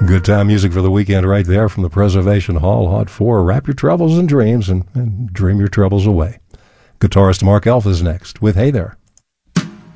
Good time music for the weekend right there from the Preservation Hall. Hot 4. Wrap your troubles in dreams and dream your troubles away. Guitarist Mark Elf is next with Hey There.